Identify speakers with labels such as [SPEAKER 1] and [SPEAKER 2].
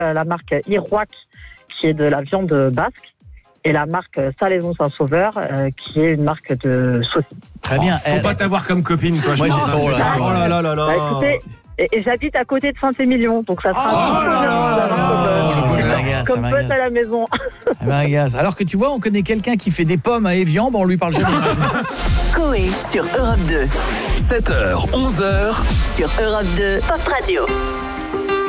[SPEAKER 1] la marque Iroac, qui est de la viande basque, et la marque Salaison Saint-Sauveur, qui est une marque de saucisses.
[SPEAKER 2] Très bien.
[SPEAKER 3] Faut pas t'avoir comme copine, toi.
[SPEAKER 2] Moi, j'ai trop là.
[SPEAKER 3] Oh là là là là.
[SPEAKER 1] Bah, écoutez, et j'habite à côté de Saint-Émilion, donc ça sera comme pote à la maison.
[SPEAKER 2] Alors que tu vois, on connaît quelqu'un qui fait des pommes à Évian, on lui parle jamais.
[SPEAKER 4] Coé sur Europe 2.
[SPEAKER 5] 7h, 11h.
[SPEAKER 4] Sur Europe 2, Pop Radio.